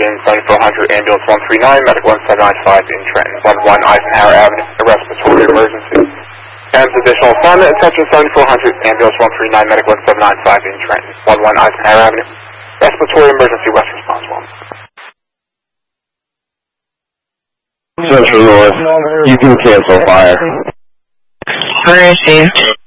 attention 7400 ambulance 139, medical 1795 in Trenton. 11 Eisenhower Avenue, a respiratory emergency. And additional assignment, attention 7400 ambulance 139, medical 1795 in Trenton. 11 Eisenhower Avenue, respiratory emergency, West response 1. Central North, you can cancel fire. Where is he?